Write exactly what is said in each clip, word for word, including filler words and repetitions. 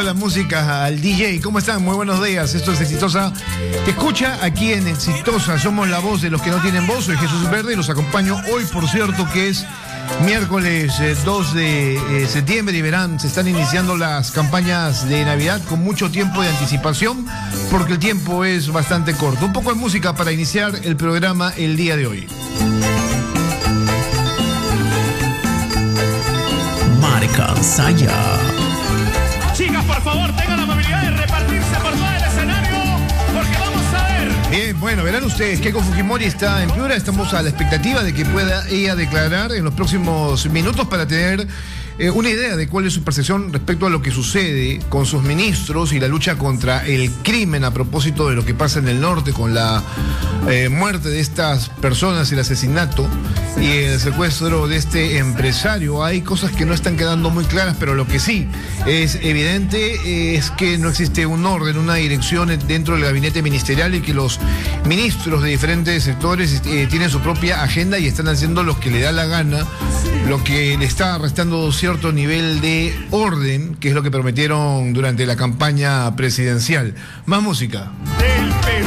llegó la música al D J. ¿Cómo están? Muy buenos días. Esto es Exitosa. Te escucha aquí en Exitosa. Somos la voz de los que no tienen voz. Soy Jesús Verde y los acompaño hoy, por cierto, que es miércoles eh, dos de eh, septiembre, y verán, se están iniciando las campañas de Navidad con mucho tiempo de anticipación porque el tiempo es bastante corto. Un poco de música para iniciar el programa el día de hoy. Marca Saya. Chicas, por favor, tengan la amabilidad de repartirse por todo el escenario, porque vamos a ver. Bien, bueno, verán ustedes, Keiko Fujimori está en Piura. Estamos a la expectativa de que pueda ella declarar en los próximos minutos para tener eh, una idea de cuál es su percepción respecto a lo que sucede con sus ministros y la lucha contra el crimen a propósito de lo que pasa en el norte con la eh, muerte de estas personas, el asesinato y el secuestro de este empresario. Hay cosas que no están quedando muy claras, pero lo que sí es evidente es que no existe un orden, una dirección dentro del gabinete ministerial, y que los ministros de diferentes sectores eh, tienen su propia agenda y están haciendo lo que le da la gana, lo que le está restando cierto nivel de orden, que es lo que prometieron durante la campaña presidencial. Más música. Del Perú.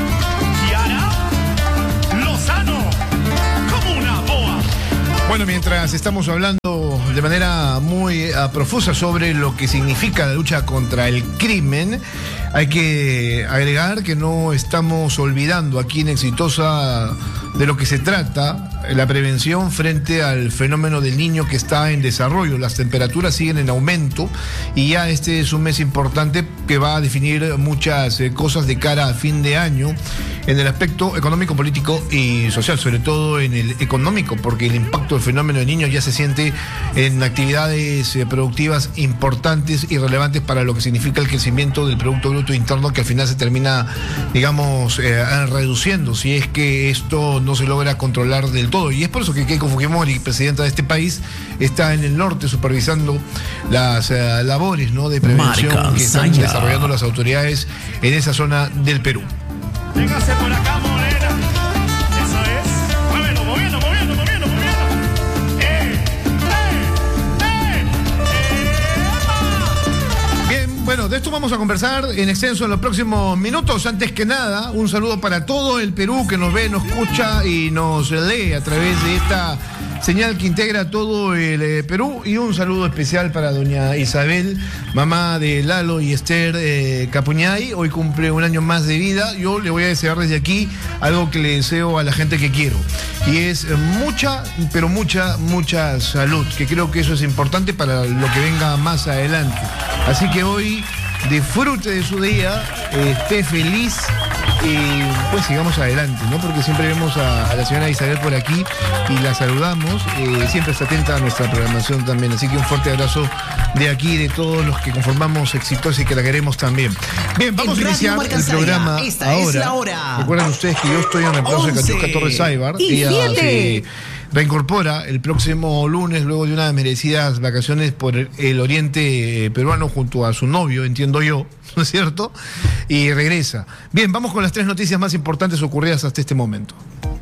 Kiara Lozano, como una boa. Bueno, mientras estamos hablando de manera muy uh, profusa sobre lo que significa la lucha contra el crimen, hay que agregar que no estamos olvidando aquí en Exitosa de lo que se trata, la prevención frente al fenómeno del niño que está en desarrollo. Las temperaturas siguen en aumento y ya este es un mes importante que va a definir muchas eh, cosas de cara a fin de año en el aspecto económico, político y social, sobre todo en el económico, porque el impacto del fenómeno del niño ya se siente en actividades eh, productivas importantes y relevantes para lo que significa el crecimiento del Producto Bruto Interno, que al final se termina, digamos, eh, reduciendo si es que esto no se logra controlar del todo. Y es por eso que Keiko Fujimori, presidenta de este país, está en el norte supervisando las uh, labores, ¿no?, de prevención Marca que están Saya. desarrollando las autoridades en esa zona del Perú. Véngase por acá, morena. Eso es. Muévelo, moviendo, moviendo, moviendo, moviendo. ¡Eh! ¡Eh! ¡Eh! ¡Eh! Bien, bueno, de esto vamos a conversar en extenso en los próximos minutos. Antes que nada, un saludo para todo el Perú que nos ve, nos escucha y nos lee a través de esta señal que integra todo el eh, Perú, y un saludo especial para doña Isabel, mamá de Lalo y Esther eh, Capuñay. Hoy cumple un año más de vida. Yo le voy a desear desde aquí algo que le deseo a la gente que quiero, y es eh, mucha, pero mucha, mucha salud, que creo que eso es importante para lo que venga más adelante. Así que hoy disfrute de su día, eh, esté feliz y pues sigamos adelante, ¿no? Porque siempre vemos a, a la señora Isabel por aquí y la saludamos, eh, siempre está atenta a nuestra programación también, así que un fuerte abrazo de aquí, de todos los que conformamos Exitosa y que la queremos también. Bien, vamos En a iniciar Radio Marca el programa Saya, esta ahora. es la hora. Recuerden ustedes que yo estoy en reemplazo de once Catiusca Torres Aybar. y Ella siete. se reincorpora el próximo lunes luego de unas merecidas vacaciones por el, el oriente eh, peruano junto a su novio, entiendo yo, ¿no es cierto? Y regresa. Bien, vamos con las tres noticias más importantes ocurridas hasta este momento.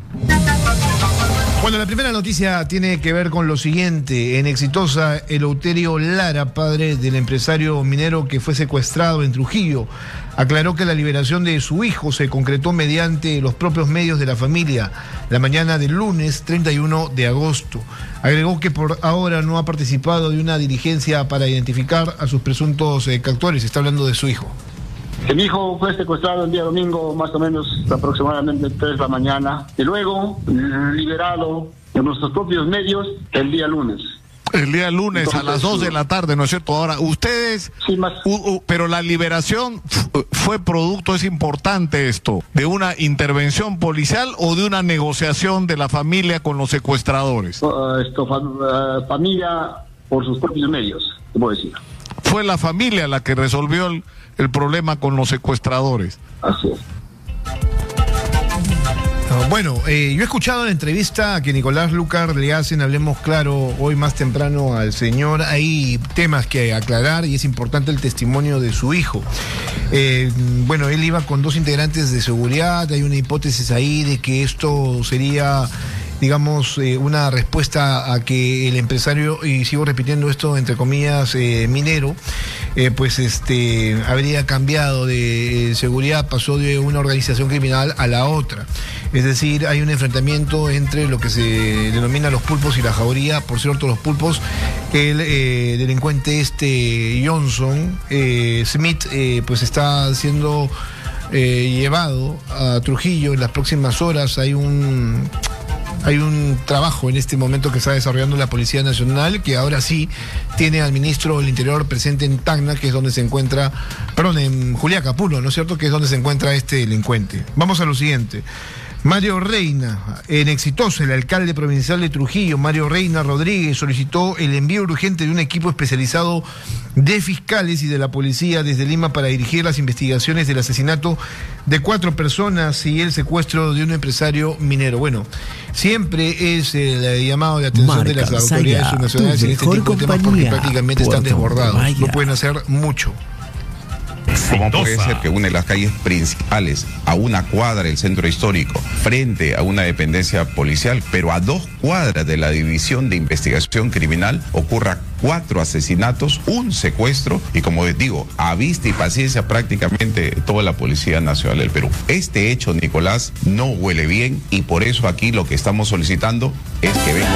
Bueno, la primera noticia tiene que ver con lo siguiente. En Exitosa, Eleuterio Lara, padre del empresario minero que fue secuestrado en Trujillo, aclaró que la liberación de su hijo se concretó mediante los propios medios de la familia la mañana del lunes treinta y uno de agosto. Agregó que por ahora no ha participado de una diligencia para identificar a sus presuntos eh, captores. Está hablando de su hijo. Que mi hijo fue secuestrado el día domingo, más o menos aproximadamente tres de la mañana, y luego eh, liberado en nuestros propios medios el día lunes. El día lunes Entonces, a las dos de la tarde, ¿no es cierto? Ahora, ustedes, Sí, más. u- u- pero la liberación f- fue producto, es importante esto, de una intervención policial o de una negociación de la familia con los secuestradores. Uh, esto, fa- uh, familia por sus propios medios, te puedo decir. Fue la familia la que resolvió el, el problema con los secuestradores. Así es. Bueno, eh, yo he escuchado la entrevista que Nicolás Lucar le hacen, Hablemos Claro, hoy más temprano al señor. Hay temas que aclarar y es importante el testimonio de su hijo. Eh, bueno, él iba con dos integrantes de seguridad, hay una hipótesis ahí de que esto sería digamos, eh, una respuesta a que el empresario, y sigo repitiendo esto entre comillas, eh, minero, eh, pues este habría cambiado de eh, seguridad, pasó de una organización criminal a la otra. Es decir, hay un enfrentamiento entre lo que se denomina los pulpos y la jauría. Por cierto, los pulpos, el eh, delincuente este Johnson eh, Smith, eh, pues está siendo eh, llevado a Trujillo en las próximas horas. Hay un hay un trabajo en este momento que está desarrollando la Policía Nacional, que ahora sí tiene al ministro del Interior presente en Tacna, que es donde se encuentra, perdón, en Juliaca, Puno, ¿no es cierto?, que es donde se encuentra este delincuente. Vamos a lo siguiente. Mario Reina, en Exitosa, el alcalde provincial de Trujillo, Mario Reina Rodríguez, solicitó el envío urgente de un equipo especializado de fiscales y de la policía desde Lima para dirigir las investigaciones del asesinato de cuatro personas y el secuestro de un empresario minero. Bueno, siempre es el llamado de atención Marca, de las autoridades Saya, nacionales en este tipo de temas, porque compañía, prácticamente están Puerto desbordados. Maya. No pueden hacer mucho. ¿Cómo puede ser que une las calles principales a una cuadra del centro histórico frente a una dependencia policial, pero a dos cuadras de la División de Investigación Criminal ocurra cuatro asesinatos, un secuestro y, como les digo, a vista y paciencia prácticamente toda la Policía Nacional del Perú? Este hecho, Nicolás, no huele bien y por eso aquí lo que estamos solicitando es que venga